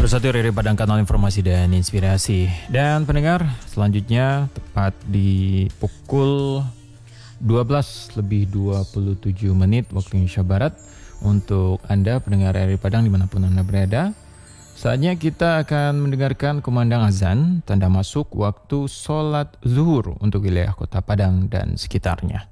Bersatu Riri Padang, kanal informasi dan inspirasi. Dan pendengar, selanjutnya tepat di pukul 12:27 waktu Indonesia Barat, untuk Anda pendengar Riri Padang dimanapun Anda berada, saatnya kita akan mendengarkan kumandang azan, tanda masuk waktu sholat zuhur untuk wilayah Kota Padang dan sekitarnya.